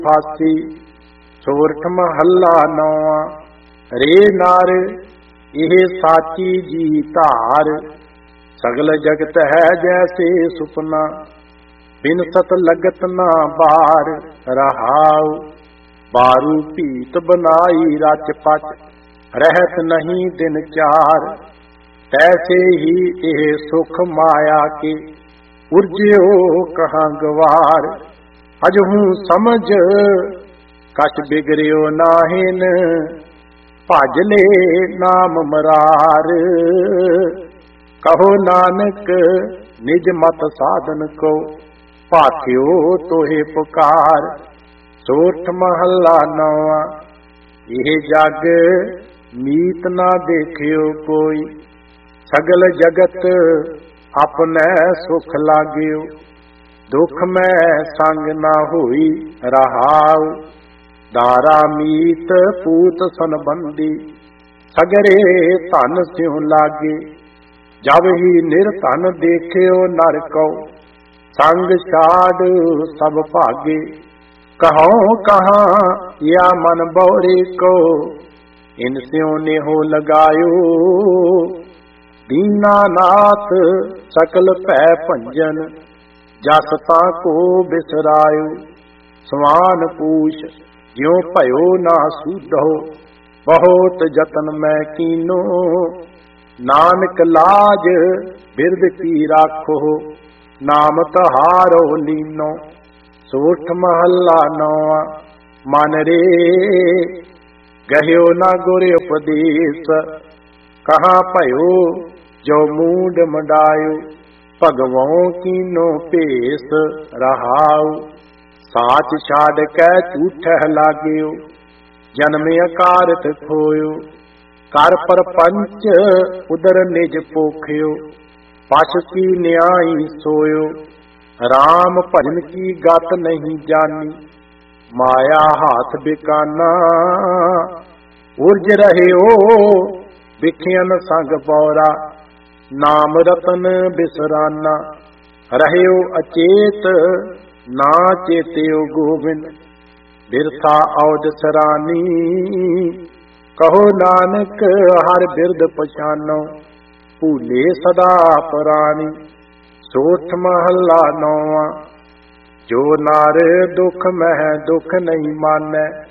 फासी। सोरठ महला नौवां। रे नार यह साची जी धार, सगल जगत है जैसे सुपना, बिन सत लगत ना बार। रहाऊ बारू पीत बनाई रच पच, रहत नहीं दिन चार। तैसे ही यह सुख माया के, उर्ज्यो कहाँ गवार। अजहू समझ कछ बिगड़ियो नाहिन, भज ले नाम मरार। कहो नानक निज मत साधन को, भाख्यो तोहे पुकार। सोरठ महला नौवां। यह जग मीत ना देखियो कोई, सगल जगत अपने सुख लागियो। दुख में संग ना होई रहाऊ, दारा मीत पूत संबंधी, सगरे धन स्यों लागे। जब ही निर्धन देखियो नर को, संग छाड़ सब भागे। कहो कहाँ या मन बौरे को, इन स्यों ने हो लगायो। दीनानाथ सकल भै भंजन, जस ताको बिसरायो। समान पूछ ज्यों भयो ना सूधो, बहुत जतन मैं कीनो। नानक लाज बिरद की राखो, नाम तहारो लीनो। सोरठ महला नौवां। मन रे गहियो ना गुर उपदेश, कहाँ भयो जो मूड मंडायो। भगवों कीनो भेस रहाऊ, साच छाड़ कै झूठ लागियो। जन्म अकारत खोयो, कर परपंच उदर निज पोखियो। पश की न्याई सोयो, राम भजन की गत नहीं जानी। माया हाथ बिकाना, उर्ज रहे हो बिखियन संग पौरा। नाम रतन बिसराना, रहे हो अचेत ना चेत्यो गोविंद। बिरथा औद सरानी, कहो नानक हर बिरद पछानो। भूले सदा परानी। सोरठ महला नौवां। जो नार दुख मह दुख नहीं मानै,